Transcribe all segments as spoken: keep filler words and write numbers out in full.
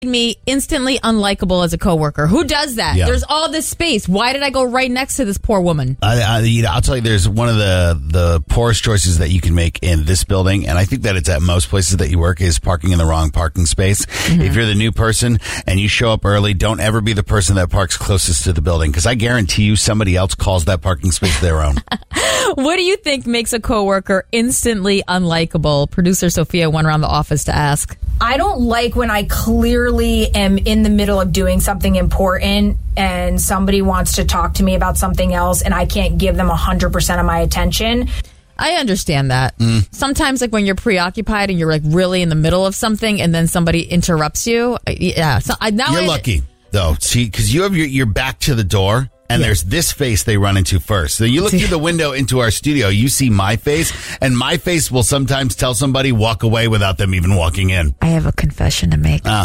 me instantly unlikable as a coworker. Who does that? Yeah. There's all this space. Why did I go right next to this poor woman? I, I, you know, I'll tell you, there's one of the, the poorest choices that you can make in this building, and I think that it's at most places that you work, is parking in the wrong parking space. Mm-hmm. If you're the new person and you show up early, don't ever be the person that parks closest to the building, because I guarantee you somebody else calls that parking space their own. What do you think makes a coworker instantly unlikable? Producer Sophia went around the office to ask. I don't like when I clearly am in the middle of doing something important and somebody wants to talk to me about something else and I can't give them one hundred percent of my attention. I understand that. Mm. Sometimes, like, when you're preoccupied and you're, like, really in the middle of something and then somebody interrupts you. Yeah. So I, now You're I, lucky, though. See, because you have your, your back to the door. And yeah. There's this face they run into first. So you look through the window into our studio, you see my face, and my face will sometimes tell somebody walk away without them even walking in. I have a confession to make. Uh,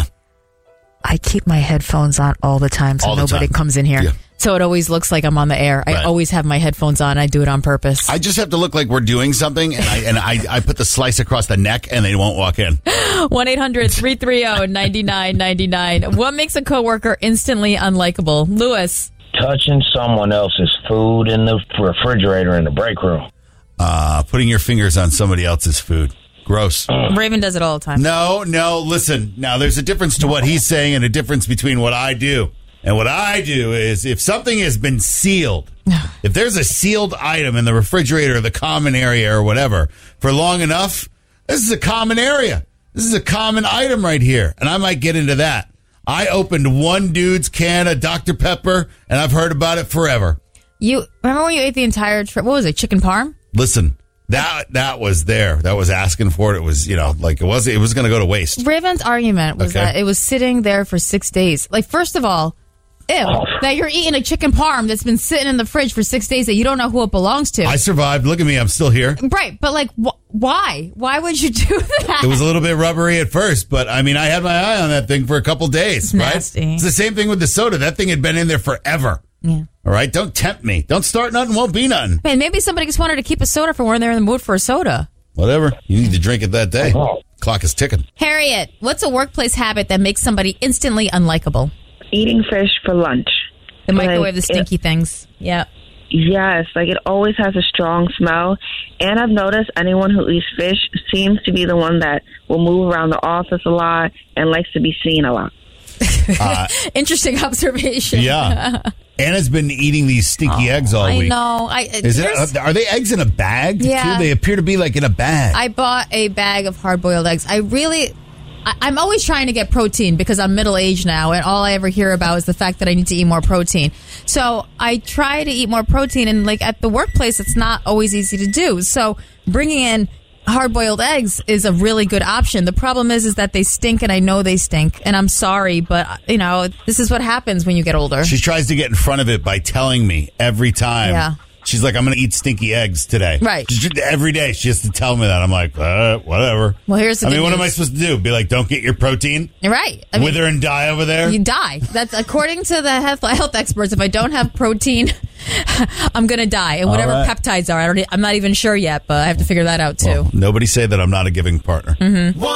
I keep my headphones on all the time so all the nobody time. comes in here. Yeah. So it always looks like I'm on the air. I Right. always have my headphones on. I do it on purpose. I just have to look like we're doing something, and I and I, I put the slice across the neck, and they won't walk in. one eight hundred three three zero nine nine nine nine. What makes a coworker instantly unlikable? Lewis. Touching someone else's food in the refrigerator in the break room. Uh, putting your fingers on somebody else's food. Gross. Raven does it all the time. No, no, listen. Now, there's a difference to what he's saying and a difference between what I do. And what I do is, if something has been sealed, if there's a sealed item in the refrigerator, the common area or whatever, for long enough, this is a common area. This is a common item right here. And I might get into that. I opened one dude's can of Doctor Pepper, and I've heard about it forever. You remember when you ate the entire trip? What was it? Chicken parm? Listen, that that was there. That was asking for it. It was, you know, like it was. It was going to go to waste. Raven's argument was Okay. that it was sitting there for six days. Like, first of all, ew, that you're eating a chicken parm that's been sitting in the fridge for six days that you don't know who it belongs to. I survived. Look at me. I'm still here. Right, but like, wh- why? Why would you do that? It was a little bit rubbery at first, but I mean, I had my eye on that thing for a couple days, It's right? nasty. It's the same thing with the soda. That thing had been in there forever. Yeah. All right? Don't tempt me. Don't start nothing, won't be nothing. Man, maybe somebody just wanted to keep a soda for when they're in the mood for a soda. Whatever. You need to drink it that day. Clock is ticking. Harriet, what's a workplace habit that makes somebody instantly unlikable? Eating fish for lunch. The microwave, Like, the stinky it- things. Yeah. Yes, like it always has a strong smell. And I've noticed anyone who eats fish seems to be the one that will move around the office a lot and likes to be seen a lot. Uh, Interesting observation. yeah. Anna's been eating these stinky eggs all I week. know. I, Is here's- it, are they eggs in a bag? Yeah. Too? They appear to be like in a bag. I bought a bag of hard-boiled eggs. I really... I, I'm always trying to get protein because I'm middle-aged now, and all I ever hear about is the fact that I need to eat more protein. So I try to eat more protein, and like at the workplace, it's not always easy to do. So bringing in hard-boiled eggs is a really good option. The problem is, is that they stink, and I know they stink, and I'm sorry, but you know, this is what happens when you get older. She tries to get in front of it by telling me every time. Yeah. She's like, I'm going to eat stinky eggs today. Right. Just every day she has to tell me that. I'm like, uh, whatever. Well, here's the I mean, good what am I news. supposed to do? Be like, don't get your protein? You're right. I mean, Wither and die over there? you die. That's according to the health, health experts. If I don't have protein, I'm going to die. And whatever All right. peptides are, I don't, I'm not even sure yet, but I have to figure that out too. Well, nobody say that I'm not a giving partner. Mm-hmm. one